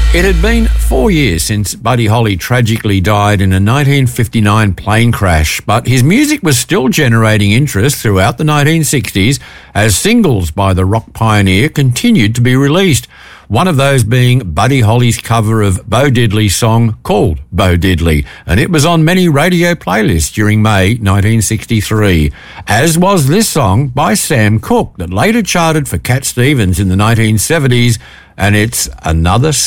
It had been 4 years since Buddy Holly tragically died in a 1959 plane crash, but his music was still generating interest throughout the 1960s as singles by the rock pioneer continued to be released. One of those being Buddy Holly's cover of Bo Diddley's song called Bo Diddley, and it was on many radio playlists during May 1963, as was this song by Sam Cooke that later charted for Cat Stevens in the 1970s, and it's Another